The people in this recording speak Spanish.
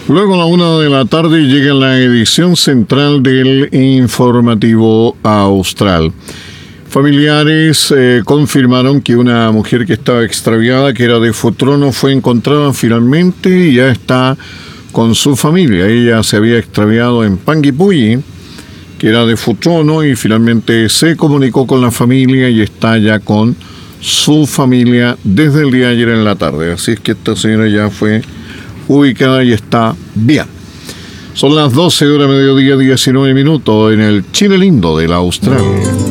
Luego a la 1 de la tarde llega la edición central del Informativo Austral. Familiares confirmaron que una mujer que estaba extraviada, que era de Futrono, fue encontrada finalmente y ya está con su familia. Ella se había extraviado en Panguipulli, que era de Futrono, y finalmente se comunicó con la familia y está ya con su familia desde el día de ayer en la tarde. Así es que esta señora ya fue ubicada y está bien. Son las 12 horas mediodía 19 minutos en el Chile lindo de la Australia.